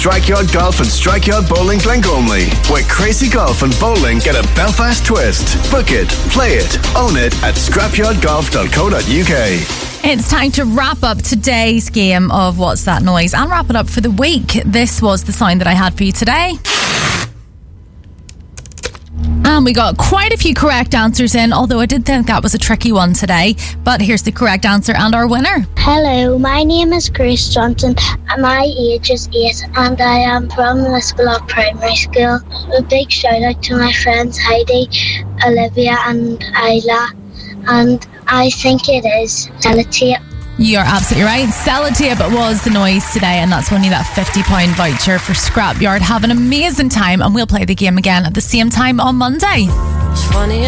Strikeyard Golf and Strikeyard Bowling Glengormley, where crazy golf and bowling get a Belfast twist. Book it, play it, own it at scrapyardgolf.co.uk. It's time to wrap up today's game of What's That Noise and wrap it up for the week. This was the sound that I had for you today. And we got quite a few correct answers in, although I did think that was a tricky one today. But here's the correct answer and our winner. Hello, my name is Grace Johnson and my age is 8 and I am from Lisbolock Primary School. A big shout out to my friends Heidi, Olivia and Isla, and I think it is sellotape. You're absolutely right. Sellotape was the noise today, and that's only that £50 voucher for Scrapyard. Have an amazing time, and we'll play the game again at the same time on Monday.